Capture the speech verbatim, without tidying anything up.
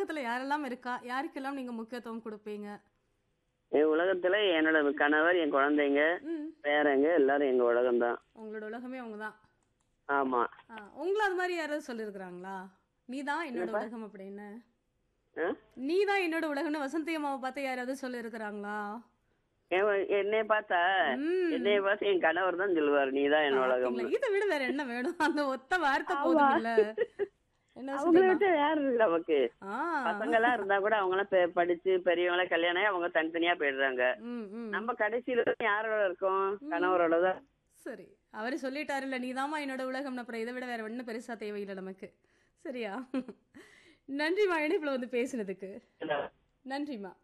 உலகத்துல யாரெல்லாம் இருக்கா? யாருக்கெல்லாம் நீங்க முக்கியத்துவம் குடுப்பீங்க? என் உலகத்துல என்னோட கணவர், என் குழந்தைங்க, ம். பேரங்க எல்லாரும் எங்க உலகம்தான். உங்களோட உலகமே அவங்க தான். ஆமா. ஆ, உங்கள அது மாரி யாராவது சொல்லியிருக்கிறாங்களா? நீ தான் என்னோட என்னப்பா? உலகம் அப்படின்னு. ஆ? நீ தான் என்னோட உலகம்னு வசந்தி அம்மாவை பார்த்து யாராவது சொல்லியிருக்கிறாங்களா? என் என்னைய பார்த்தா ம். என்னைய பார்த்து என் கணவர் தான் சொல்லுவாரு, நீதான் என் பாத்தீங்களா? உலகம்னு. இத விட வேற என்ன வேணும்? அந்த ஒத்த வார்த்தை ஆமா. போதுமில்ல. என்ன அவங்கள சுதீமா? விட்டு யாரு இருக்கு நமக்கு? ஆ. பசங்க எல்லாம் இருந்தா கூட அவங்க எல்லாம் பெ- படிச்சு பெரியவங்கள கல்யாணம் ஆகி அவங்க தனித்தனியா போயிடுறாங்க. ம், ம். நம்ம கடைசியில யாரோட இருக்கோம்? கணவரோட தான். சரி. அவரு சொல்லிட்டாருல்ல, நீதாம்மா என்னோட உலகம்னு. அப்புறம் இத விட வேற ஒண்ணும் பெருசா தேவையில்ல நமக்கு. சரியா? நன்றிம்மா, இணைப்புல வந்து பேசினதுக்கு. நன்றிம்மா.